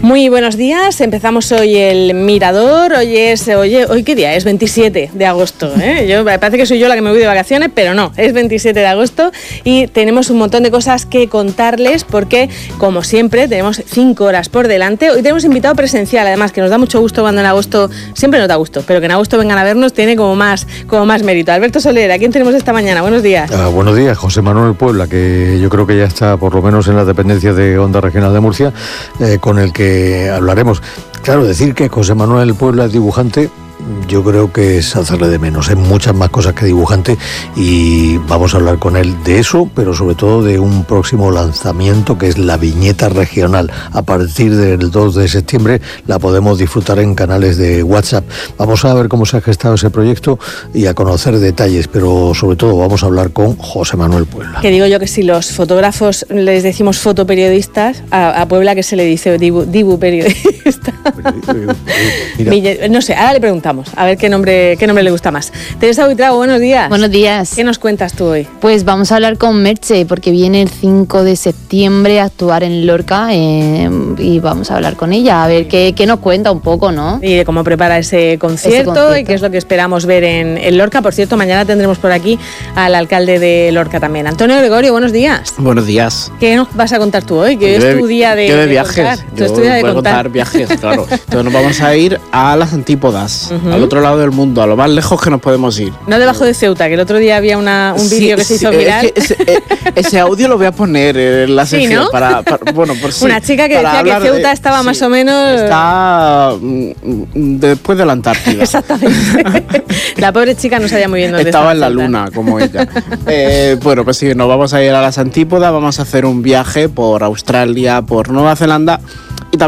Muy buenos días, empezamos hoy el Mirador, hoy ¿qué día? Es 27 de agosto, ¿eh? Me parece que soy yo la que me voy de vacaciones, pero no, es 27 de agosto y tenemos un montón de cosas que contarles porque, como siempre, tenemos 5 horas por delante. Hoy tenemos invitado presencial, además, que nos da mucho gusto cuando en agosto, siempre nos da gusto, pero que en agosto vengan a vernos tiene como más mérito. Alberto Soler, ¿a quién tenemos esta mañana? Buenos días. Buenos días, José Manuel Puebla, que yo creo que ya está por lo menos en la dependencia de Onda Regional de Murcia, con el que hablaremos. Claro, decir que José Manuel Puebla es dibujante, yo creo que es hacerle de menos. Hay muchas más cosas que dibujante y vamos a hablar con él de eso, pero sobre todo de un próximo lanzamiento que es la viñeta regional. A partir del 2 de septiembre la podemos disfrutar en canales de WhatsApp. Vamos a ver cómo se ha gestado ese proyecto y a conocer detalles, pero sobre todo vamos a hablar con José Manuel Puebla. Que digo yo que si los fotógrafos les decimos fotoperiodistas, a Puebla que se le dice dibu periodista. No sé, ahora le preguntamos. A ver qué nombre le gusta más. Teresa Buitrago, buenos días. Buenos días. ¿Qué nos cuentas tú hoy? Pues vamos a hablar con Merche, porque viene el 5 de septiembre a actuar en Lorca y vamos a hablar con ella, a ver qué nos cuenta un poco, ¿no? Y de cómo prepara ese concierto y qué es lo que esperamos ver en Lorca. Por cierto, mañana tendremos por aquí al alcalde de Lorca también. Antonio Gregorio, buenos días. Buenos días. ¿Qué nos vas a contar tú hoy? Que es tu día de viajes. Yo voy a contar viajes, claro. Entonces nos vamos a ir a las antípodas, al otro lado del mundo, a lo más lejos que nos podemos ir. No debajo de Ceuta, que el otro día había un vídeo que se hizo viral. Es que ese audio lo voy a poner en la sección, ¿no? para por si, una chica que decía que Ceuta estaba más o menos... Está después de la Antártida. Exactamente. La pobre chica no sabía muy bien dónde estaba en la luna, como ella. Bueno, pues sí, nos vamos a ir a las antípodas, vamos a hacer un viaje por Australia, por Nueva Zelanda